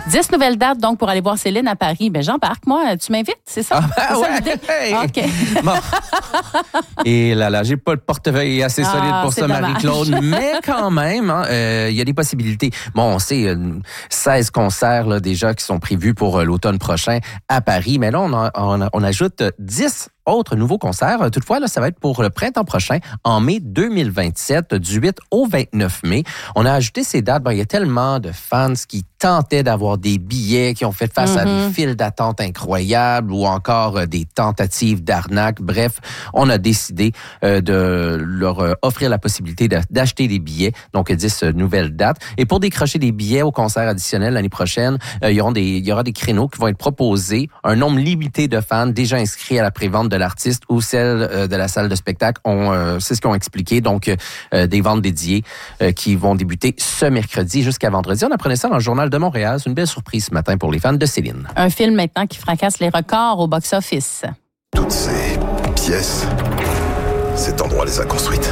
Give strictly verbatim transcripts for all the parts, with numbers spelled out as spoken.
dix nouvelles dates, donc, pour aller voir Céline à Paris. Ben, j'embarque, moi. Tu m'invites, c'est ça? Ah, ben, c'est ça ouais. l'idée? Hey. OK. Bon. Et là, là, j'ai pas le portefeuille assez Ah, solide pour c'est ça, dommage. Marie-Claude. Mais quand même, il hein, euh, y a des possibilités. Bon, on sait, euh, seize concerts là, déjà qui sont prévus pour euh, l'automne prochain à Paris. Mais là, on, a, on, a, on ajoute dix autres nouveaux concerts. Toutefois, là, ça va être pour le printemps prochain, en mai deux mille vingt-sept, du huit au vingt-neuf mai. On a ajouté ces dates. Ben, il y a tellement de fans qui tentaient d'avoir des billets, qui ont fait face mm-hmm. à des files d'attente incroyables ou encore euh, des tentatives d'arnaque. Bref, on a décidé euh, de leur euh, offrir la possibilité de, d'acheter des billets. Donc, dix euh, nouvelles dates. Et pour décrocher des billets au concert additionnel l'année prochaine, euh, il y aura des, il y aura des créneaux qui vont être proposés. Un nombre limité de fans déjà inscrits à la prévente de l'artiste ou celle euh, de la salle de spectacle ont, euh, c'est ce qu'ils ont expliqué. Donc, euh, des ventes dédiées euh, qui vont débuter ce mercredi jusqu'à vendredi. On apprenait ça dans le Journal de Montréal. C'est une belle surprise ce matin pour les fans de Céline. Un film maintenant qui fracasse les records au box-office. Toutes ces pièces, cet endroit les a construites.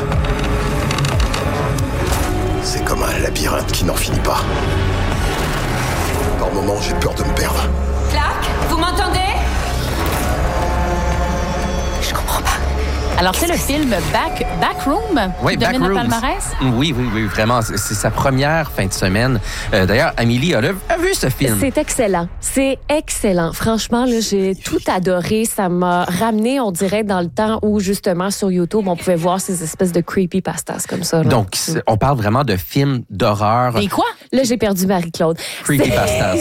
C'est comme un labyrinthe qui n'en finit pas. Par moments, j'ai peur de me perdre. Clark, vous m'entendez? Alors, c'est le film Back, Backroom oui, qui domine le Backrooms. palmarès? Oui, oui, oui, vraiment. C'est, c'est sa première fin de semaine. Euh, d'ailleurs, Amélie a, a vu ce film. C'est excellent. C'est excellent. Franchement, là, j'ai tout adoré. Ça m'a ramené, on dirait, dans le temps où, justement, sur YouTube, on pouvait voir ces espèces de creepypastas comme ça. Là. Donc, on parle vraiment de films d'horreur. Et quoi? Là, j'ai perdu Marie-Claude. Creepypastas.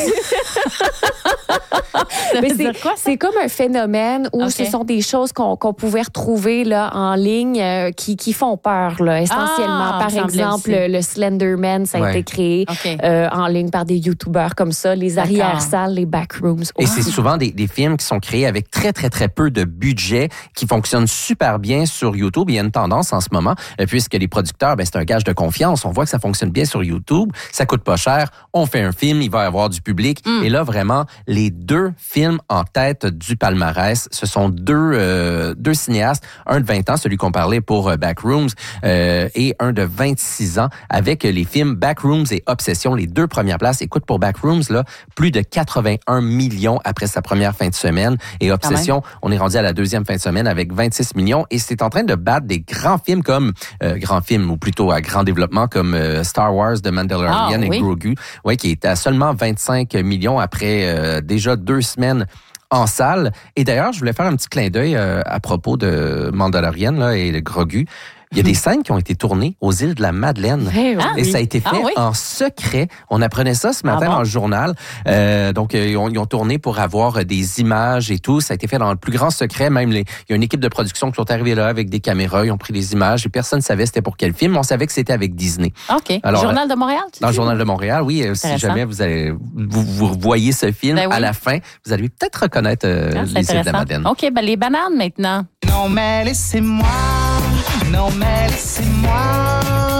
Mais c'est, quoi, c'est comme un phénomène où okay. ce sont des choses qu'on, qu'on pouvait retrouver là, en ligne euh, qui, qui font peur, là, essentiellement. Ah, par exemple, le, le Slenderman, ça a ouais. été créé okay. euh, en ligne par des YouTubers comme ça. Les arrière-salles, les backrooms. Et oh. c'est souvent des, des films qui sont créés avec très, très, très peu de budget, qui fonctionnent super bien sur YouTube. Il y a une tendance en ce moment, puisque les producteurs, ben, c'est un gage de confiance. On voit que ça fonctionne bien sur YouTube. Ça coûte pas cher. On fait un film, il va y avoir du public. Mm. Et là, vraiment, les deux films en tête du palmarès, ce sont deux, euh, deux cinéastes, un de vingt ans, celui qu'on parlait pour euh, Backrooms, euh, et un de vingt-six ans, avec les films Backrooms et Obsession, les deux premières places. Écoute, pour Backrooms, là, plus de quatre-vingt-un millions après sa première fin de semaine, et Obsession, on est rendu à la deuxième fin de semaine avec vingt-six millions, et c'est en train de battre des grands films comme, euh, grands films, ou plutôt à grand développement, comme euh, Star Wars, The Mandalorian ah, et oui. Grogu, ouais, qui est à seulement vingt-cinq millions après euh, déjà deux semaines en salle. Et d'ailleurs, je voulais faire un petit clin d'œil euh, à propos de Mandalorian là, et le Grogu. Il y a des scènes qui ont été tournées aux îles de la Madeleine. Ah, et oui. ça a été fait ah, oui. en secret. On apprenait ça ce matin ah, bon? dans le journal. Euh, donc, ils ont, ils ont tourné pour avoir des images et tout. Ça a été fait dans le plus grand secret. Même, les, il y a une équipe de production qui sont arrivés là avec des caméras. Ils ont pris des images et personne ne savait c'était pour quel film. On savait que c'était avec Disney. OK. Alors, le Journal de Montréal? Tu dans le Journal de Montréal, oui. Si jamais vous, allez, vous, vous voyez ce film, ben oui. à la fin, vous allez peut-être reconnaître euh, ah, les îles de la Madeleine. OK, ben les bananes maintenant. Non, mais laissez-moi... Non mais laissez-moi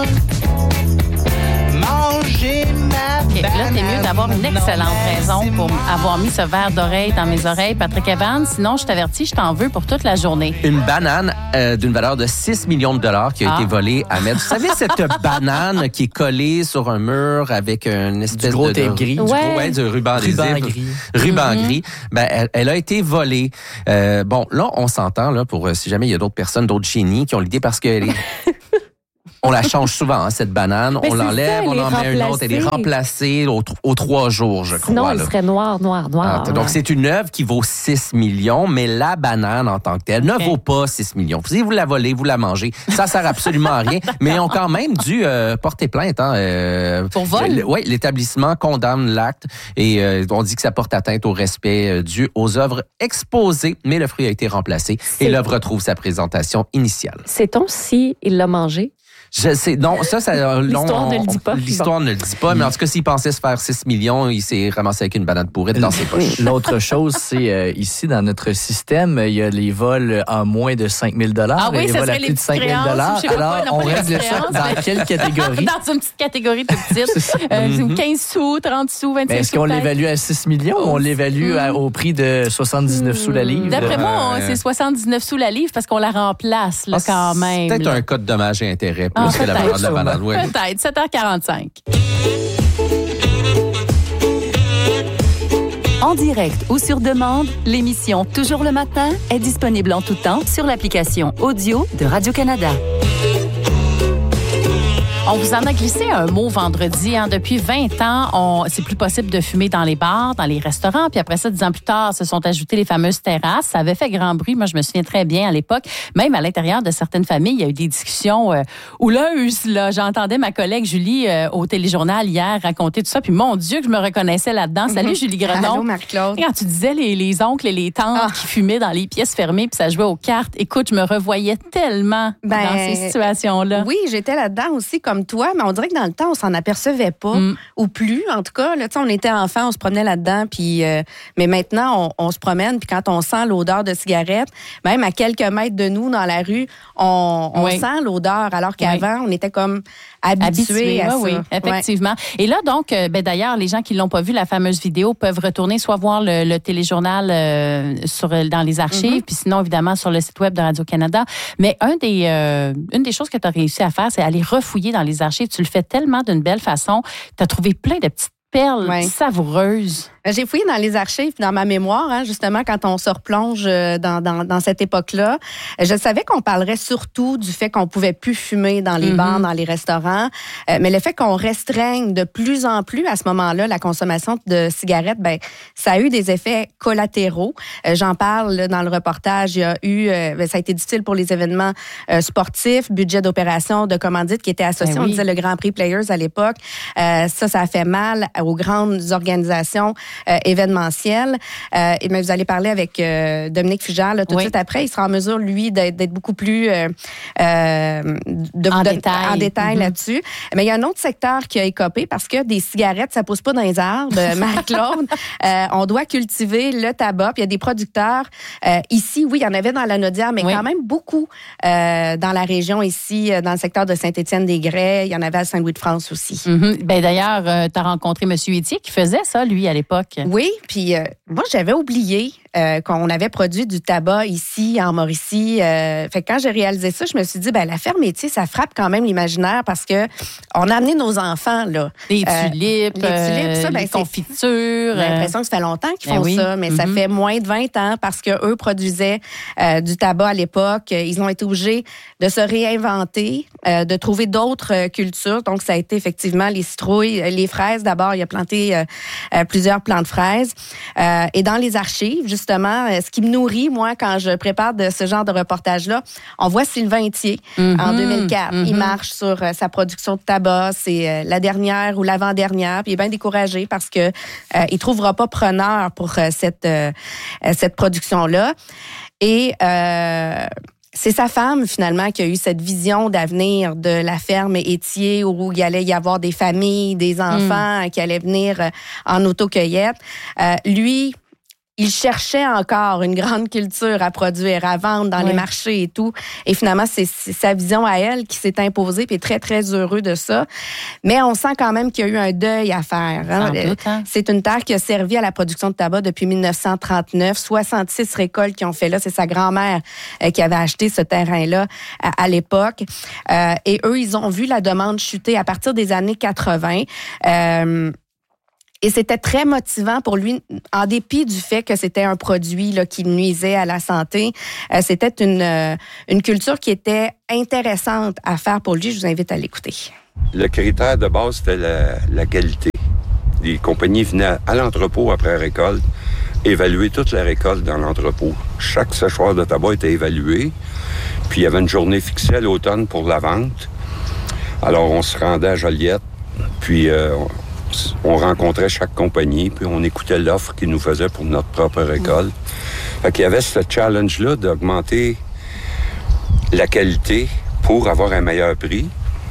manger ma okay, banane. Là, t'es mieux d'avoir une excellente non, raison pour avoir mis ce verre d'oreille dans mes oreilles, Patrick Evans. Sinon, je t'avertis, je t'en veux pour toute la journée. Une banane euh, d'une valeur de six millions de dollars qui a ah. été volée à Metz. Vous savez, cette banane qui est collée sur un mur avec une espèce du gros de... tape gris. Du ouais. gros, ouais, du ruban adhésif. Ruban gris. Ruban mm-hmm. gris. Ben, elle, elle a été volée. Euh, bon, là, on s'entend, là, pour si jamais il y a d'autres personnes, d'autres génies qui ont l'idée parce qu'elle est... On la change souvent, hein, cette banane. Mais on l'enlève, ça, on en met une autre. Elle est remplacée aux, aux trois jours, je crois. Sinon, elle là. serait noire, noire, noire. Ah, donc, c'est une œuvre qui vaut six millions, mais la banane en tant que telle okay. ne vaut pas six millions. Si vous la volez, vous la mangez. Ça sert absolument à rien. Mais ils ont quand même dû euh, porter plainte. Hein, euh, Pour vol? Euh, oui, l'établissement condamne l'acte et euh, on dit que ça porte atteinte au respect euh, dû aux œuvres exposées. Mais le fruit a été remplacé c'est... et l'œuvre retrouve sa présentation initiale. Sait-on si il l'a mangé? Je sais, non, ça, ça l'histoire on, ne le dit pas. L'histoire bon. ne le dit pas, mais en tout cas, s'il pensait se faire six millions, il s'est ramassé avec une banane pourrite dans ses poches. L'autre chose, c'est euh, ici, dans notre système, il y a les vols à moins de cinq mille dollars. Ah oui, les ça vols serait à plus les de cinq mille dollars. Alors, on règle ça dans quelle catégorie? Dans une petite catégorie toute petite. euh, mm-hmm. quinze sous, trente sous, vingt-cinq mais est-ce sous. Est-ce qu'on l'évalue à six millions ou on l'évalue mm-hmm. à, au prix de soixante-dix-neuf mm-hmm. sous la livre? D'après moi, euh... c'est soixante-dix-neuf sous la livre parce qu'on la remplace là, ah, quand même. C'est peut-être là. un cas de dommages et intérêts plus ah, que la valeur de la banane. Ouais. Peut-être, sept heures quarante-cinq. En direct ou sur demande, l'émission Toujours le matin est disponible en tout temps sur l'application audio de Radio-Canada. On vous en a glissé un mot vendredi. Hein. Depuis vingt ans, on, c'est plus possible de fumer dans les bars, dans les restaurants. Puis après ça, dix ans plus tard, se sont ajoutées les fameuses terrasses. Ça avait fait grand bruit. Moi, je me souviens très bien à l'époque. Même à l'intérieur de certaines familles, il y a eu des discussions euh, houleuses. Là. J'entendais ma collègue Julie euh, au téléjournal hier raconter tout ça. Puis mon Dieu, que je me reconnaissais là-dedans. Salut, mm-hmm. Julie Grenon. Allô, Marie-Claude. Quand tu disais les, les oncles et les tantes ah. qui fumaient dans les pièces fermées puis ça jouait aux cartes, écoute, je me revoyais tellement ben, dans ces situations-là. Oui, j'étais là-dedans aussi comme toi, mais on dirait que dans le temps, on s'en apercevait pas, mm. ou plus, en tout cas. Là, on était enfants, on se promenait là-dedans, puis, euh, mais maintenant, on, on se promène, puis quand on sent l'odeur de cigarette, même à quelques mètres de nous, dans la rue, on, on oui. sent l'odeur, alors qu'avant, oui. on était comme habitués à ça. Oui, effectivement. Ouais. Et là, donc, ben, d'ailleurs, les gens qui l'ont pas vu, la fameuse vidéo, peuvent retourner soit voir le, le téléjournal euh, sur, dans les archives, mm-hmm. puis sinon, évidemment, sur le site web de Radio-Canada. Mais un des, euh, une des choses que tu as réussi à faire, c'est aller refouiller dans les archives. Tu le fais tellement d'une belle façon. Tu as trouvé plein de petites perles ouais. savoureuses. J'ai fouillé dans les archives, dans ma mémoire, hein, justement, quand on se replonge dans, dans, dans cette époque-là. Je savais qu'on parlerait surtout du fait qu'on pouvait plus fumer dans les mm-hmm. bars, dans les restaurants. Euh, mais le fait qu'on restreigne de plus en plus à ce moment-là la consommation de cigarettes, ben ça a eu des effets collatéraux. Euh, j'en parle là, dans le reportage. Il y a eu, euh, ça a été difficile pour les événements euh, sportifs, budget d'opération, de commandite qui étaient associés. Ben oui. On disait le Grand Prix Players à l'époque. Euh, ça, ça a fait mal aux grandes organisations Euh, événementiel. Euh, et mais vous allez parler avec euh, Dominique Fugère là, tout oui. de suite après. Il sera en mesure, lui, d'être, d'être beaucoup plus euh, euh, de, en de, détail, en détail mm-hmm. là-dessus. Mais il y a un autre secteur qui a écopé parce que des cigarettes, ça pousse pas dans les arbres, Marie-Claude. euh, on doit cultiver le tabac. Puis il y a des producteurs euh, ici, oui, il y en avait dans la Naudière, mais oui. quand même beaucoup euh, dans la région ici, dans le secteur de Saint-Étienne-des-Grès. Il y en avait à Saint-Louis-de-France aussi. Mm-hmm. Ben d'ailleurs, euh, tu as rencontré M. Etier qui faisait ça, lui, à l'époque. Oui, puis euh, moi, j'avais oublié euh, qu'on avait produit du tabac ici, en Mauricie. Euh, fait que quand j'ai réalisé ça, je me suis dit, ben la ferme Etier, ça frappe quand même l'imaginaire parce que on a amené nos enfants, là. Les tulipes, euh, les, tulipes ça, ben, les confitures. J'ai l'impression que ça fait longtemps qu'ils font ben oui. ça, mais mm-hmm. ça fait moins de vingt ans parce qu'eux produisaient euh, du tabac à l'époque. Ils ont été obligés de se réinventer, euh, de trouver d'autres euh, cultures. Donc, ça a été effectivement les citrouilles, les fraises. D'abord, il a planté euh, euh, plusieurs plants de fraises. Euh, et dans les archives, justement, ce qui me nourrit, moi, quand je prépare de ce genre de reportage-là, on voit Sylvain Etier mm-hmm. en deux mille quatre. Mm-hmm. Il marche sur euh, sa production de tabac. C'est euh, la dernière ou l'avant-dernière. Puis il est bien découragé parce que euh, il trouvera pas preneur pour euh, cette, euh, cette production-là. Et... Euh, c'est sa femme, finalement, qui a eu cette vision d'avenir de la ferme Etier où il allait y avoir des familles, des enfants mmh. qui allaient venir en autocueillette. Euh, lui... Il cherchait encore une grande culture à produire, à vendre dans oui. les marchés et tout. Et finalement, c'est, c'est sa vision à elle qui s'est imposée, puis il est très, très heureux de ça. Mais on sent quand même qu'il y a eu un deuil à faire. Hein? Doute, hein? C'est une terre qui a servi à la production de tabac depuis dix-neuf cent trente-neuf. soixante-six récoltes qui ont fait là. C'est sa grand-mère euh, qui avait acheté ce terrain-là à, à l'époque. Euh, et eux, ils ont vu la demande chuter à partir des années quatre-vingts. Euh, Et c'était très motivant pour lui, en dépit du fait que c'était un produit là, qui nuisait à la santé. Euh, c'était une, euh, une culture qui était intéressante à faire pour lui. Je vous invite à l'écouter. Le critère de base, c'était la, la qualité. Les compagnies venaient à l'entrepôt après récolte, évaluer toute la récolte dans l'entrepôt. Chaque séchoir de tabac était évalué. Puis il y avait une journée fixée à l'automne pour la vente. Alors on se rendait à Joliette, puis... Euh, on rencontrait chaque compagnie, puis on écoutait l'offre qu'ils nous faisaient pour notre propre récolte. Mmh. Fait qu'il y avait ce challenge-là d'augmenter la qualité pour avoir un meilleur prix.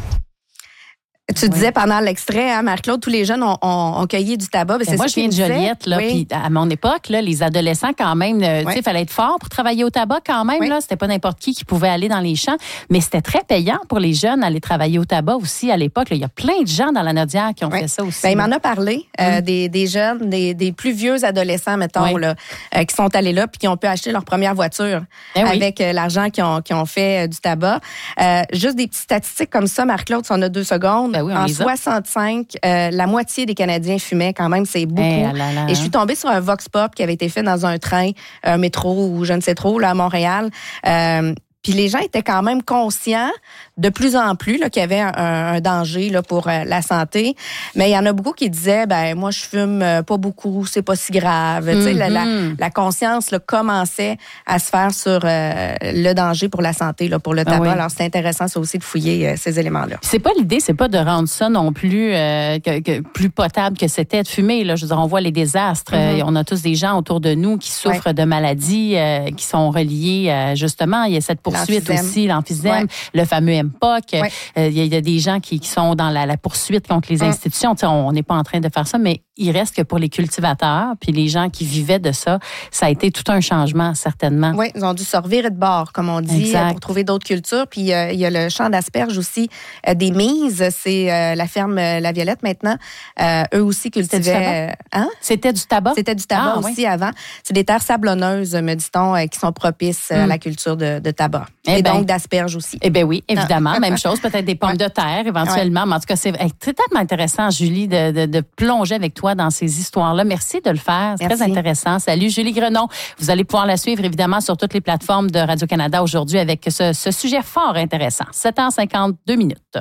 Tu disais pendant l'extrait, hein, Marie-Claude, tous les jeunes ont, ont, ont cueilli du tabac. Ben, moi, je viens de Joliette, là, oui. Puis à mon époque, là, les adolescents, quand même, oui. tu sais, il fallait être fort pour travailler au tabac, quand même. Oui. Là, c'était pas n'importe qui qui pouvait aller dans les champs, mais c'était très payant pour les jeunes aller travailler au tabac aussi à l'époque. Là. Il y a plein de gens dans la Naudière qui ont oui. fait ça aussi. Ben, il m'en a parlé, euh, mm. des, des jeunes, des, des plus vieux adolescents, mettons, oui. là, euh, qui sont allés là puis qui ont pu acheter leur première voiture ben avec oui. euh, l'argent qu'ils ont, qu'ils ont fait euh, du tabac. Euh, juste des petites statistiques comme ça, Marie-Claude, si on a deux secondes. Ben oui, on en les a. soixante-cinq, euh, la moitié des Canadiens fumaient quand même, c'est beaucoup. Eh, là, là, Et je suis tombée sur un vox pop qui avait été fait dans un train, un métro ou je ne sais trop, là, à Montréal. Euh, Puis les gens étaient quand même conscients de plus en plus là, qu'il y avait un, un danger là, pour euh, la santé. Mais il y en a beaucoup qui disaient, ben moi, je fume euh, pas beaucoup, c'est pas si grave. Mm-hmm. Tu sais, la, la, la conscience là, commençait à se faire sur euh, le danger pour la santé, là, pour le tabac. Ah oui. Alors, c'est intéressant, ça aussi, de fouiller euh, ces éléments-là. C'est pas l'idée, c'est pas de rendre ça non plus euh, que, que plus potable que c'était de fumer. Là. Je veux dire, on voit les désastres. Mm-hmm. Euh, on a tous des gens autour de nous qui souffrent ouais. de maladies euh, qui sont reliées, euh, justement, il y a cette poursuite aussi, l'emphysème, ouais. le fameux M P O C. Ouais. Euh, il y a des gens qui, qui sont dans la, la poursuite contre les institutions. T'sais, on n'est pas en train de faire ça, mais il reste que pour les cultivateurs, puis les gens qui vivaient de ça, ça a été tout un changement, certainement. Oui, ils ont dû se revirer de bord, comme on dit, exact. Pour trouver d'autres cultures. Puis euh, il y a le champ d'asperges aussi, euh, des Mises, c'est euh, la ferme euh, La Violette maintenant. Euh, eux aussi cultivaient... C'était du tabac? Hein? C'était du tabac? C'était du tabac ah, aussi oui. avant. C'est des terres sablonneuses, me dit-on, euh, qui sont propices euh, mm. à la culture de, de tabac. Eh Et ben, donc d'asperges aussi. Eh bien oui, évidemment, ah. même chose. Peut-être des pommes ouais. de terre, éventuellement. Ouais. Mais en tout cas, c'est tellement intéressant, Julie, de, de, de plonger avec toi dans ces histoires-là. Merci de le faire. C'est Merci. Très intéressant. Salut, Julie Grenon. Vous allez pouvoir la suivre, évidemment, sur toutes les plateformes de Radio-Canada aujourd'hui avec ce, ce sujet fort intéressant. sept heures cinquante-deux minutes.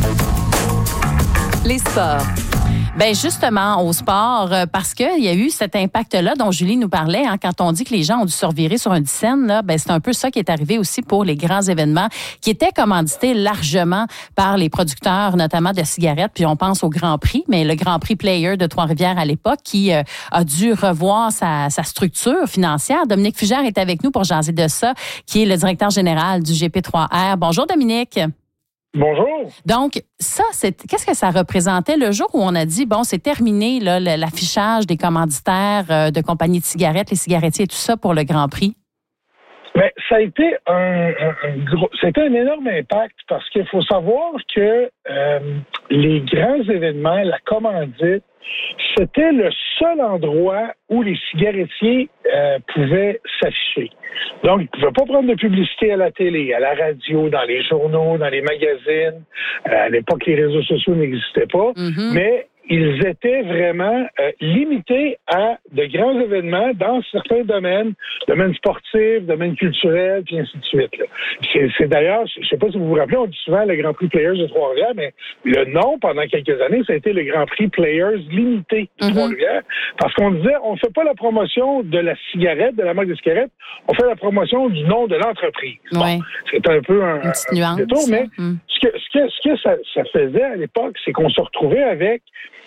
Les sports. Ben justement, au sport, parce qu'il y a eu cet impact-là dont Julie nous parlait, hein, quand on dit que les gens ont dû se revirer sur une scène, là, ben c'est un peu ça qui est arrivé aussi pour les grands événements qui étaient commandités largement par les producteurs, notamment de cigarettes. Puis on pense au Grand Prix, mais le Grand Prix Player de Trois-Rivières à l'époque qui euh, a dû revoir sa, sa structure financière. Dominique Fugère est avec nous pour jaser de ça, qui est le directeur général du G P trois R. Bonjour Dominique. Bonjour. Donc, ça, c'est qu'est-ce que ça représentait le jour où on a dit, bon, c'est terminé là, l'affichage des commanditaires euh, de compagnies de cigarettes, les cigarettiers et tout ça pour le Grand Prix? Bien, ça a été un, un, un gros, c'était un énorme impact parce qu'il faut savoir que euh, les grands événements, la commandite, c'était le seul endroit où les cigarettiers euh, pouvaient s'afficher. Donc, ils ne pouvaient pas prendre de publicité à la télé, à la radio, dans les journaux, dans les magazines. Euh, à l'époque, les réseaux sociaux n'existaient pas, mm-hmm. mais ils étaient vraiment euh, limités à de grands événements dans certains domaines, domaines sportifs, domaines culturels, puis ainsi de suite. Là. C'est, c'est d'ailleurs, je ne sais pas si vous vous rappelez, on dit souvent le Grand Prix Players de Trois-Rivières, mais le nom, pendant quelques années, ça a été le Grand Prix Players limité de mm-hmm. Trois-Rivières, parce qu'on disait, on ne fait pas la promotion de la cigarette, de la marque de cigarette, on fait la promotion du nom de l'entreprise. Bon, ouais. C'est un peu un, un détour, mais mm. ce que, ce que, ce que ça, ça faisait à l'époque, c'est qu'on se retrouvait avec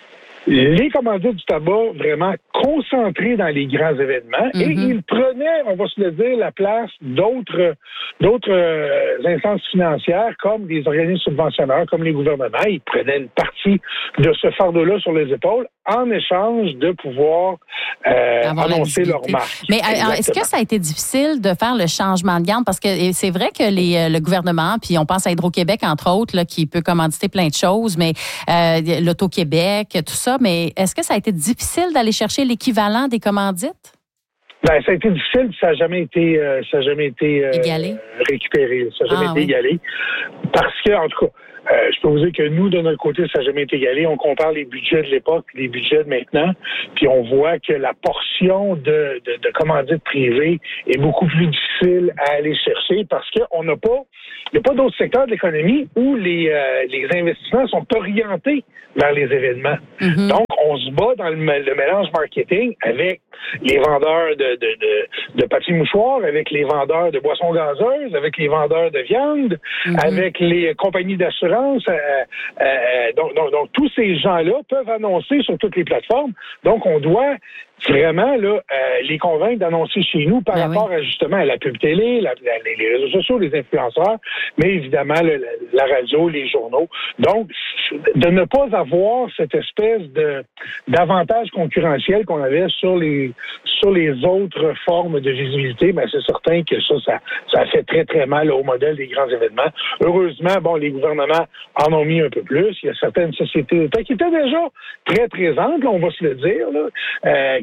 les commandites du tabac vraiment concentrés dans les grands événements mm-hmm. et ils prenaient, on va se le dire, la place d'autres d'autres euh, instances financières comme des organismes subventionneurs, comme les gouvernements. Ils prenaient une partie de ce fardeau-là sur les épaules en échange de pouvoir euh, annoncer leur marque. Mais alors, est-ce que ça a été difficile de faire le changement de garde? Parce que c'est vrai que les, le gouvernement, puis on pense à Hydro-Québec, entre autres, là, qui peut commanditer plein de choses, mais euh, l'Auto-Québec, tout ça, mais est-ce que ça a été difficile d'aller chercher l'équivalent des commandites? Ben, ça a été difficile, ça n'a jamais été, euh, ça a jamais été euh, égalé. récupéré, ça n'a jamais ah, été oui. égalé. Parce que, en tout cas, Euh, je peux vous dire que nous, de notre côté, ça n'a jamais été égalé. On compare les budgets de l'époque et les budgets de maintenant, puis on voit que la portion de, de, de commandites privées est beaucoup plus difficile à aller chercher parce qu'on n'a pas, il n'y a pas d'autres secteurs de l'économie où les, euh, les investissements sont orientés vers les événements. Mm-hmm. Donc, on se bat dans le, le mélange marketing avec les vendeurs de, de, de, de papier mouchoir, avec les vendeurs de boissons gazeuses, avec les vendeurs de viande, mm-hmm. avec les compagnies d'assurance. Euh, euh, donc, donc, donc, tous ces gens-là peuvent annoncer sur toutes les plateformes. Donc, on doit vraiment là, euh, les convaincre d'annoncer chez nous par ben rapport oui. à justement à la pub télé, la, la, les réseaux sociaux, les influenceurs, mais évidemment le, la, la radio, les journaux. Donc, de ne pas avoir cette espèce de d'avantage concurrentiel qu'on avait sur les sur les autres formes de visibilité, ben c'est certain que ça, ça, ça fait très, très mal au modèle des grands événements. Heureusement, bon, les gouvernements en ont mis un peu plus. Il y a certaines sociétés d'État qui étaient déjà très présentes, là, on va se le dire, là, euh, qui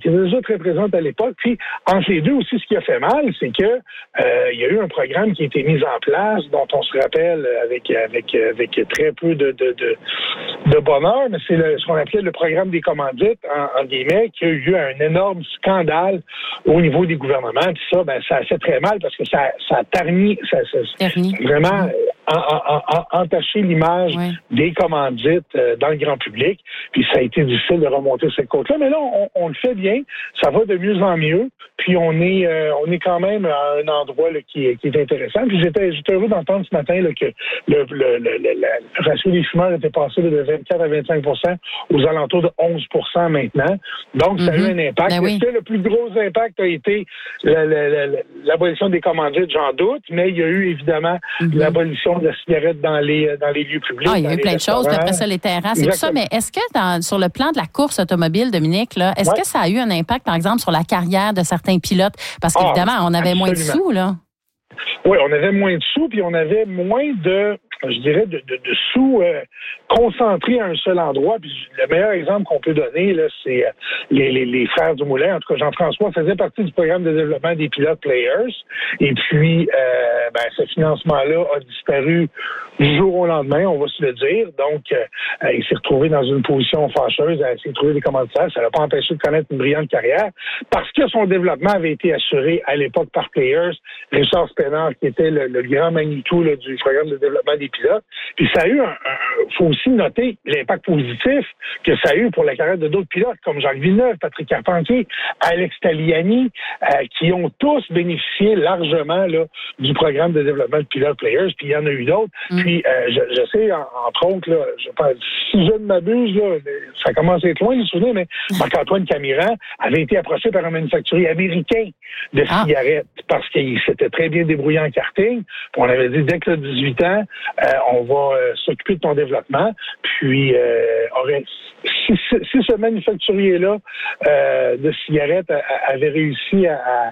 qui était déjà très présente à l'époque. Puis, entre les deux aussi, ce qui a fait mal, c'est que euh, il y a eu un programme qui a été mis en place, dont on se rappelle avec avec avec très peu de de, de, de bonheur, mais c'est le, ce qu'on appelait le programme des commandites, en, en guillemets, qui a eu un énorme scandale au niveau des gouvernements. Puis ça, ben, ça a fait très mal parce que ça, ça a terni, ça, ça, terni. vraiment en, en, en, entaché l'image oui. des commandites euh, dans le grand public. Puis ça a été difficile de remonter cette côte-là. Mais là, on, on le fait bien. Ça va de mieux en mieux. Puis on est, euh, on est quand même à un endroit là, qui, qui est intéressant. Puis j'étais, j'étais heureux d'entendre ce matin là, que le, le, le, le, le ratio des fumeurs était passé là, de vingt-quatre à vingt-cinq pour cent aux alentours de onze pour cent maintenant. Donc, ça mm-hmm. a eu un impact. Ben oui. Est-ce que le plus gros impact a été la, la, la, la, l'abolition des commandites? J'en doute, mais il y a eu évidemment mm-hmm. l'abolition de la cigarette dans les, dans les lieux publics. Ah, il y a eu plein de choses, puis après ça, les terrasses et tout ça. Mais est-ce que dans, sur le plan de la course automobile, Dominique, là, est-ce ouais. que ça a eu un impact, par exemple, sur la carrière de certains pilotes? Parce qu'évidemment, ah, on avait absolument. moins de sous, là. Oui, on avait moins de sous, puis on avait moins de, je dirais, de, de, de sous euh, concentrés à un seul endroit. Puis le meilleur exemple qu'on peut donner, là, c'est euh, les, les, les frères Dumoulin. En tout cas, Jean-François faisait partie du programme de développement des pilotes Players. Et puis, euh, ben, ce financement-là a disparu du jour au lendemain, on va se le dire. Donc, euh, il s'est retrouvé dans une position fâcheuse à essayer de trouver des commanditaires. Ça l'a pas empêché de connaître une brillante carrière parce que son développement avait été assuré à l'époque par Players. Richard Spénard, qui était le, le grand Manitou là, du programme de développement des pilotes. Puis ça a eu, il faut aussi noter l'impact positif que ça a eu pour la carrière de d'autres pilotes, comme Jacques Villeneuve, Patrick Carpentier, Alex Tagliani, euh, qui ont tous bénéficié largement là, du programme de développement de pilotes Players, puis il y en a eu d'autres. Mm. Puis euh, je, je sais, en, entre autres, là, je pense, si je ne m'abuse, là, ça commence à être loin, je me souviens, mais Marc-Antoine Camiran avait été approché par un manufacturier américain de ah. cigarettes parce qu'il s'était très bien débrouillé en karting. Puis on avait dit, dès que tu as dix-huit ans, euh, on va euh, s'occuper de ton développement. Puis, euh, aurait, si, si ce manufacturier-là euh, de cigarettes a, avait réussi à, à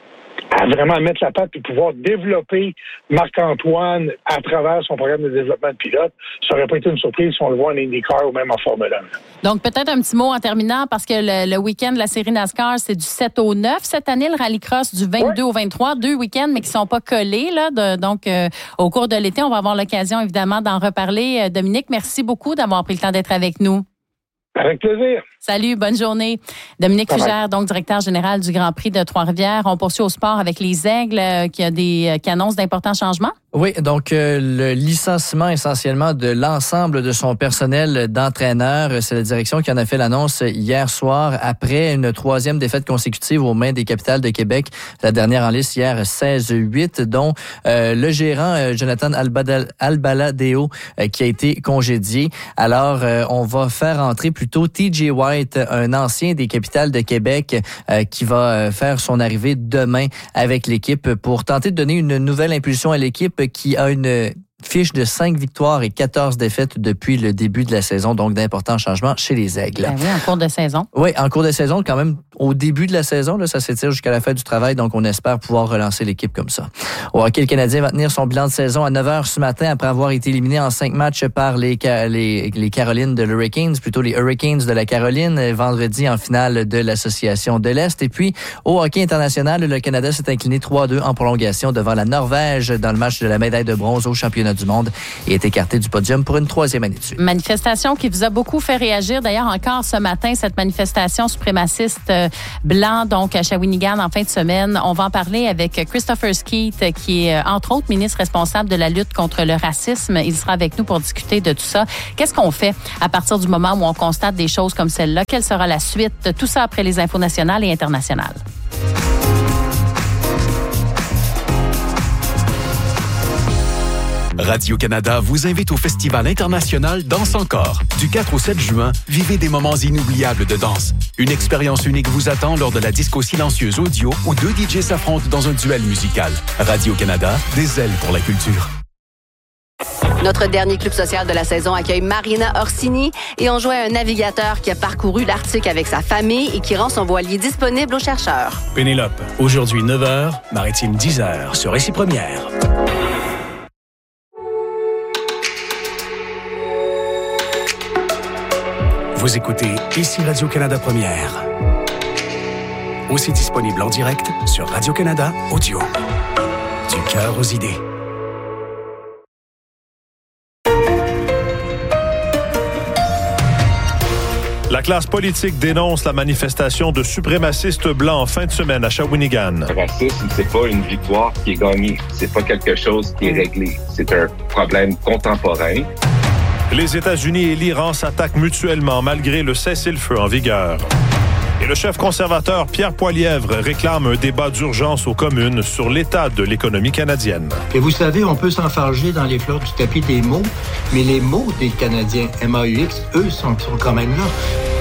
à vraiment mettre la patte et pouvoir développer Marc-Antoine à travers son programme de développement de pilote, ça n'aurait pas été une surprise si on le voit en IndyCar ou même en Formule un. Donc, peut-être un petit mot en terminant, parce que le, le week-end de la série NASCAR, c'est du sept au neuf. Cette année, le rallycross du vingt-deux ouais. au vingt-trois, deux week-ends, mais qui ne sont pas collés. Là, de, donc, euh, au cours de l'été, on va avoir l'occasion, évidemment, d'en reparler. Dominique, merci beaucoup d'avoir pris le temps d'être avec nous. Avec plaisir. Salut, bonne journée. Dominique Fugère, donc directeur général du Grand Prix de Trois-Rivières. On poursuit au sport avec les Aigles, euh, qui a des qui annoncent d'importants changements. Oui, donc euh, le licenciement essentiellement de l'ensemble de son personnel d'entraîneur. C'est la direction qui en a fait l'annonce hier soir après une troisième défaite consécutive aux mains des Capitales de Québec. La dernière en liste hier, seize huit, dont euh, le gérant euh, Jonathan Albaladeo euh, qui a été congédié. Alors, euh, on va faire entrer plutôt T J White, un ancien des Capitales de Québec, euh, qui va faire son arrivée demain avec l'équipe pour tenter de donner une nouvelle impulsion à l'équipe qui a une fiche de cinq victoires et quatorze défaites depuis le début de la saison, donc d'importants changements chez les Aigles. Ben oui, en cours de saison. Oui, en cours de saison, quand même, au début de la saison, là, ça s'étire jusqu'à la fin du travail, donc on espère pouvoir relancer l'équipe comme ça. Au hockey, le Canadien va tenir son bilan de saison à neuf heures ce matin après avoir été éliminé en cinq matchs par les, les, les Carolines de l'Hurricanes, plutôt les Hurricanes de la Caroline, vendredi en finale de l'Association de l'Est. Et puis, au hockey international, le Canada s'est incliné trois deux en prolongation devant la Norvège dans le match de la médaille de bronze au championnat du monde et est écarté du podium pour une troisième année de suite. Manifestation qui vous a beaucoup fait réagir. D'ailleurs, encore ce matin, cette manifestation suprémaciste euh, blanc, donc à Shawinigan en fin de semaine. On va en parler avec Christopher Skeet, qui est, entre autres, ministre responsable de la lutte contre le racisme. Il sera avec nous pour discuter de tout ça. Qu'est-ce qu'on fait à partir du moment où on constate des choses comme celle-là? Quelle sera la suite? Tout ça après les infos nationales et internationales. Radio-Canada vous invite au Festival international Danse Encore. Du quatre au sept juin, vivez des moments inoubliables de danse. Une expérience unique vous attend lors de la disco silencieuse audio où deux D Js s'affrontent dans un duel musical. Radio-Canada, des ailes pour la culture. Notre dernier club social de la saison accueille Marina Orsini et on joue à un navigateur qui a parcouru l'Arctique avec sa famille et qui rend son voilier disponible aux chercheurs. Pénélope, aujourd'hui neuf heures, Maritime dix heures, sur Récit Première. Vous écoutez ici Radio-Canada Première. aussi disponible en direct sur Radio-Canada Audio. Du cœur aux idées. La classe politique dénonce la manifestation de suprémacistes blancs en fin de semaine à Shawinigan. Le racisme, c'est pas une victoire qui est gagnée. C'est pas quelque chose qui est réglé. C'est un problème contemporain. Les États-Unis et l'Iran s'attaquent mutuellement malgré le cessez-le-feu en vigueur. Et le chef conservateur Pierre Poilievre réclame un débat d'urgence aux communes sur l'état de l'économie canadienne. Et vous savez, on peut s'enfarger dans les fleurs du tapis des mots, mais les mots des Canadiens M A U X, eux, sont, sont quand même là.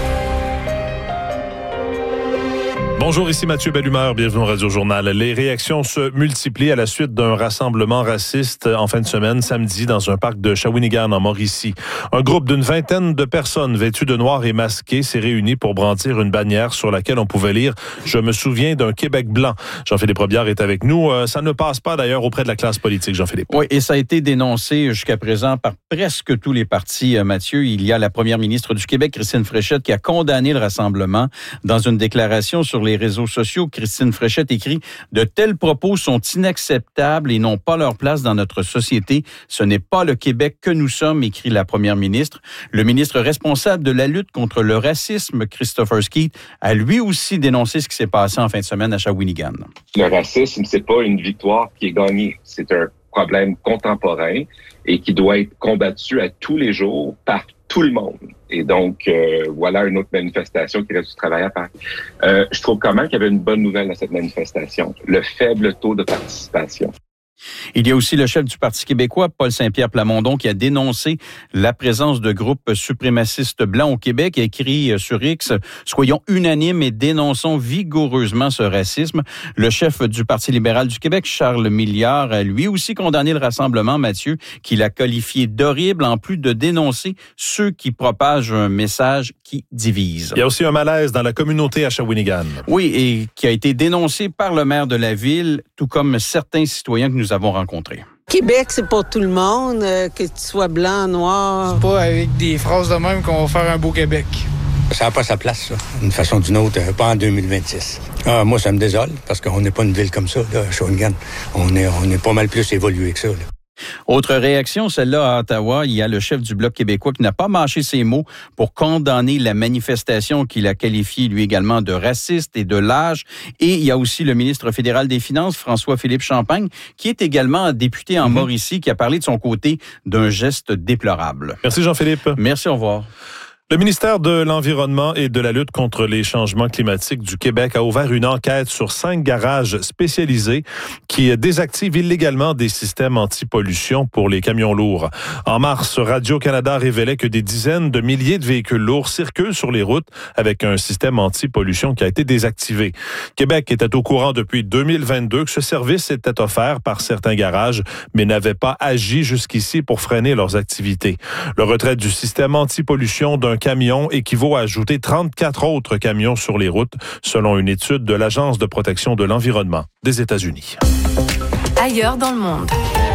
Bonjour, ici Mathieu Bellumeur, bienvenue au Radio-Journal. Les réactions se multiplient à la suite d'un rassemblement raciste en fin de semaine, samedi, dans un parc de Shawinigan, en Mauricie. Un groupe d'une vingtaine de personnes vêtues de noir et masquées s'est réuni pour brandir une bannière sur laquelle on pouvait lire « Je me souviens d'un Québec blanc ». Jean-Philippe Robillard est avec nous. Euh, ça ne passe pas d'ailleurs auprès de la classe politique, Jean-Philippe. Oui, et ça a été dénoncé jusqu'à présent par presque tous les partis, Mathieu. Il y a la première ministre du Québec, Christine Fréchette, qui a condamné le rassemblement dans une déclaration sur les réseaux sociaux. Christine Fréchette écrit « De tels propos sont inacceptables et n'ont pas leur place dans notre société. Ce n'est pas le Québec que nous sommes », écrit la première ministre. Le ministre responsable de la lutte contre le racisme, Christopher Skeet, a lui aussi dénoncé ce qui s'est passé en fin de semaine à Shawinigan. Le racisme, c'est pas une victoire qui est gagnée. C'est un problème contemporain et qui doit être combattu à tous les jours par tout le monde. Et donc, euh, voilà une autre manifestation qui reste du travail à faire. Euh, je trouve quand même qu'il y avait une bonne nouvelle dans cette manifestation, le faible taux de participation. Il y a aussi le chef du Parti québécois, Paul Saint-Pierre Plamondon, qui a dénoncé la présence de groupes suprémacistes blancs au Québec et a écrit sur X « Soyons unanimes et dénonçons vigoureusement ce racisme ». Le chef du Parti libéral du Québec, Charles Milliard, a lui aussi condamné le rassemblement, Mathieu, qu'il a qualifié d'horrible, en plus de dénoncer ceux qui propagent un message qui divise. Il y a aussi un malaise dans la communauté à Shawinigan. Oui, et qui a été dénoncé par le maire de la ville, tout comme certains citoyens que nous avons rencontrés. Québec, c'est pour tout le monde, euh, que tu sois blanc, noir. C'est pas avec des phrases de même qu'on va faire un beau Québec. Ça n'a pas sa place, ça, d'une façon ou d'une autre, pas en deux mille vingt-six. Ah, moi, ça me désole, parce qu'on n'est pas une ville comme ça, là, Shawinigan. On est, on est pas mal plus évolué que ça, là. Autre réaction, celle-là à Ottawa, il y a le chef du Bloc québécois qui n'a pas mâché ses mots pour condamner la manifestation qu'il a qualifiée lui également de raciste et de lâche. Et il y a aussi le ministre fédéral des Finances, François-Philippe Champagne, qui est également député en mm-hmm. Mauricie, qui a parlé de son côté d'un geste déplorable. Merci Jean-Philippe. Merci, au revoir. Le ministère de l'Environnement et de la lutte contre les changements climatiques du Québec a ouvert une enquête sur cinq garages spécialisés qui désactivent illégalement des systèmes anti-pollution pour les camions lourds. En mars, Radio-Canada révélait que des dizaines de milliers de véhicules lourds circulent sur les routes avec un système anti-pollution qui a été désactivé. Québec était au courant depuis deux mille vingt-deux que ce service était offert par certains garages, mais n'avait pas agi jusqu'ici pour freiner leurs activités. Le retrait du système anti-pollution d'un camion équivaut à ajouter trente-quatre autres camions sur les routes, selon une étude de l'Agence de protection de l'environnement des États-Unis. Ailleurs dans le monde.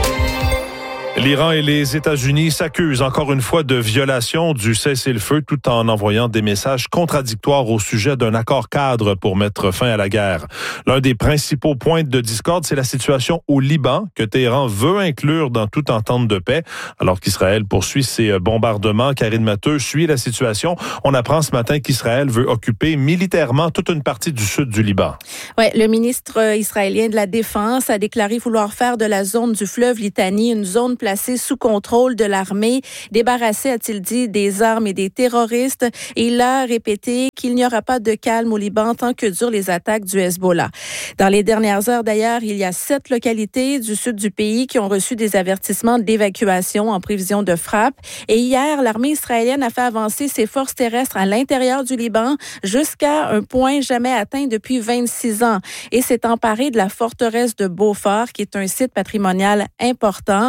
L'Iran et les États-Unis s'accusent encore une fois de violation du cessez-le-feu tout en envoyant des messages contradictoires au sujet d'un accord cadre pour mettre fin à la guerre. L'un des principaux points de discorde, c'est la situation au Liban que Téhéran veut inclure dans toute entente de paix, alors qu'Israël poursuit ses bombardements. Karine Matteux suit la situation. On apprend ce matin qu'Israël veut occuper militairement toute une partie du sud du Liban. Ouais, le ministre israélien de la Défense a déclaré vouloir faire de la zone du fleuve Litanie une zone placé sous contrôle de l'armée, débarrassé, a-t-il dit, des armes et des terroristes. Et il a répété qu'il n'y aura pas de calme au Liban tant que durent les attaques du Hezbollah. Dans les dernières heures, d'ailleurs, il y a sept localités du sud du pays qui ont reçu des avertissements d'évacuation en prévision de frappe. Et hier, l'armée israélienne a fait avancer ses forces terrestres à l'intérieur du Liban jusqu'à un point jamais atteint depuis vingt-six ans. Et s'est emparée de la forteresse de Beaufort, qui est un site patrimonial important. La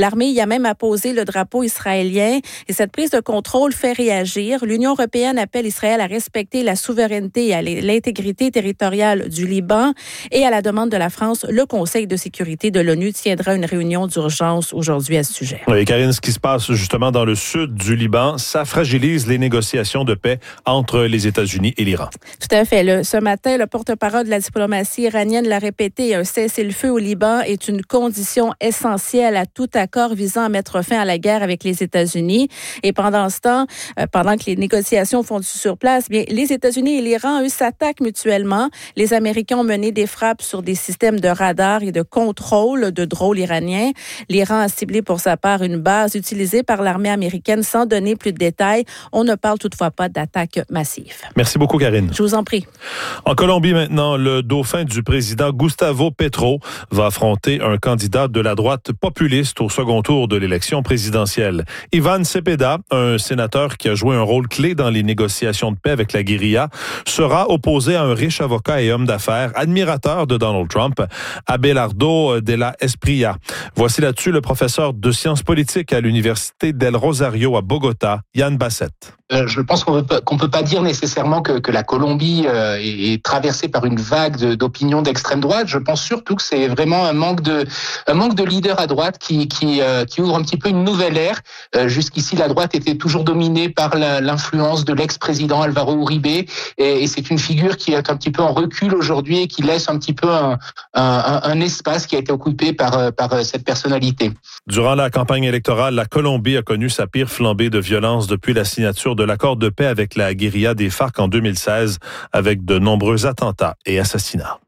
l'armée y a même apposé le drapeau israélien. Et cette prise de contrôle fait réagir. L'Union européenne appelle Israël à respecter la souveraineté et l'intégrité territoriale du Liban. Et à la demande de la France, le Conseil de sécurité de l'ONU tiendra une réunion d'urgence aujourd'hui à ce sujet. Oui, Karine, ce qui se passe justement dans le sud du Liban, ça fragilise les négociations de paix entre les États-Unis et l'Iran. Tout à fait. Le, ce matin, le porte-parole de la diplomatie iranienne l'a répété, un cessez-le-feu au Liban est une condition essentielle à tout accord visant à mettre fin à la guerre avec les États-Unis. Et pendant ce temps, euh, pendant que les négociations font sur place, bien, les États-Unis et l'Iran, eux, s'attaquent mutuellement. Les Américains ont mené des frappes sur des systèmes de radar et de contrôle de drones iraniens. L'Iran a ciblé pour sa part une base utilisée par l'armée américaine sans donner plus de détails. On ne parle toutefois pas d'attaque massive. Merci beaucoup, Karine. Je vous en prie. En Colombie maintenant, le dauphin du président Gustavo Petro va affronter un candidat de la droite populiste au second tour de l'élection présidentielle. Iván Cepeda, un sénateur qui a joué un rôle clé dans les négociations de paix avec la guérilla, sera opposé à un riche avocat et homme d'affaires, admirateur de Donald Trump, Abelardo de la Espriella. Voici là-dessus le professeur de sciences politiques à l'Université del Rosario à Bogota, Yann Bassett. Euh, je pense qu'on ne qu'on peut pas dire nécessairement que, que la Colombie euh, est, est traversée par une vague de, d'opinions d'extrême droite. Je pense surtout que c'est vraiment un manque de un manque de leaders à droite qui qui, euh, qui ouvre un petit peu une nouvelle ère. Euh, jusqu'ici, la droite était toujours dominée par la, l'influence de l'ex-président Alvaro Uribe, et, et c'est une figure qui est un petit peu en recul aujourd'hui et qui laisse un petit peu un, un, un espace qui a été occupé par par cette personnalité. Durant la campagne électorale, la Colombie a connu sa pire flambée de violence depuis la signature de l'accord de paix avec la guérilla des FARC en deux mille seize, avec de nombreux attentats et assassinats.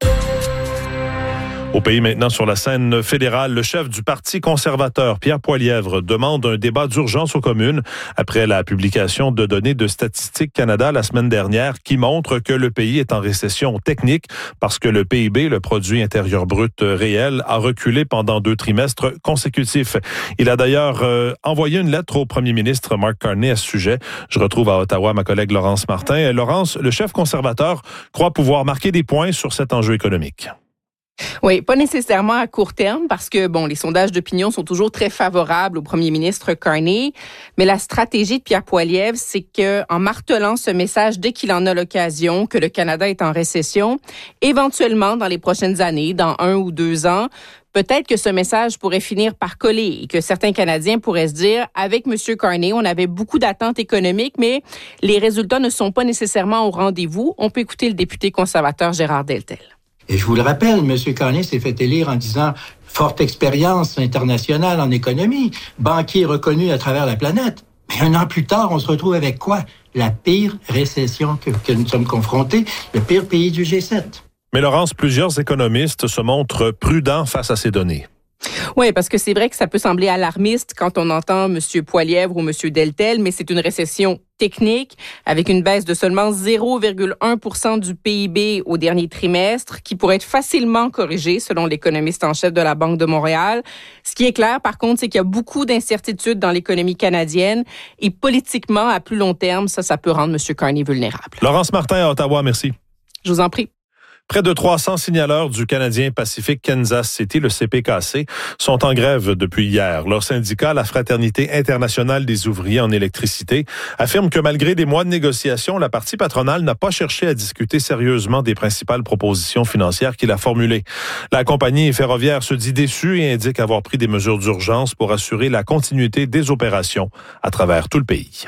Au pays maintenant, sur la scène fédérale, le chef du Parti conservateur, Pierre Poilievre, demande un débat d'urgence aux communes après la publication de données de Statistique Canada la semaine dernière qui montrent que le pays est en récession technique parce que le P I B, le produit intérieur brut réel, a reculé pendant deux trimestres consécutifs. Il a d'ailleurs euh, envoyé une lettre au premier ministre Mark Carney à ce sujet. Je retrouve à Ottawa ma collègue Laurence Martin. Laurence, le chef conservateur croit pouvoir marquer des points sur cet enjeu économique. Oui, pas nécessairement à court terme parce que, bon, les sondages d'opinion sont toujours très favorables au premier ministre Carney, mais la stratégie de Pierre Poilievre, c'est que, en martelant ce message dès qu'il en a l'occasion, que le Canada est en récession, éventuellement, dans les prochaines années, dans un ou deux ans, peut-être que ce message pourrait finir par coller et que certains Canadiens pourraient se dire, avec M. Carney, on avait beaucoup d'attentes économiques, mais les résultats ne sont pas nécessairement au rendez-vous. On peut écouter le député conservateur Gérard Deltel. Et je vous le rappelle, M. Carney s'est fait élire en disant « forte expérience internationale en économie, banquier reconnu à travers la planète ». Mais un an plus tard, on se retrouve avec quoi? La pire récession que, que nous sommes confrontés, le pire pays du G sept. Mais Laurence, plusieurs économistes se montrent prudents face à ces données. Oui, parce que c'est vrai que ça peut sembler alarmiste quand on entend M. Poilievre ou M. Deltel, mais c'est une récession technique avec une baisse de seulement zéro virgule un pour cent du P I B au dernier trimestre qui pourrait être facilement corrigée selon l'économiste en chef de la Banque de Montréal. Ce qui est clair, par contre, c'est qu'il y a beaucoup d'incertitudes dans l'économie canadienne et politiquement, à plus long terme, ça, ça peut rendre M. Carney vulnérable. Laurence Martin à Ottawa, merci. Je vous en prie. Près de trois cents signaleurs du Canadien Pacifique Kansas City, le C P K C, sont en grève depuis hier. Leur syndicat, la Fraternité internationale des ouvriers en électricité, affirme que malgré des mois de négociations, la partie patronale n'a pas cherché à discuter sérieusement des principales propositions financières qu'il a formulées. La compagnie ferroviaire se dit déçue et indique avoir pris des mesures d'urgence pour assurer la continuité des opérations à travers tout le pays.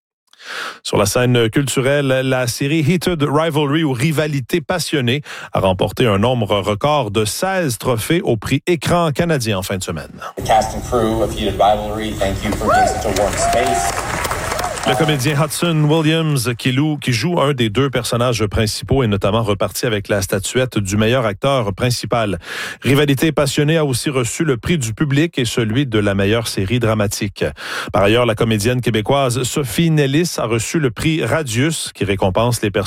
Sur la scène culturelle, la série Heated Rivalry ou Rivalité passionnée a remporté un nombre record de seize trophées au prix Écran canadien en fin de semaine. The cast and crew of Heated Rivalry, thank you for being such a warm space. Le comédien Hudson Williams, qui, loue, qui joue un des deux personnages principaux, est notamment reparti avec la statuette du meilleur acteur principal. Rivalité passionnée a aussi reçu le prix du public et celui de la meilleure série dramatique. Par ailleurs, la comédienne québécoise Sophie Nellis a reçu le prix Radius, qui récompense les personnes